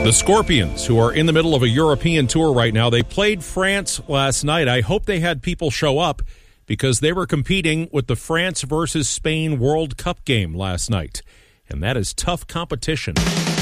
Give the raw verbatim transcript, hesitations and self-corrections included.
The Scorpions, who are in the middle of a European tour right now, they played France last night. I hope they had people show up because they were competing with the France versus Spain World Cup game last night. And that is tough competition.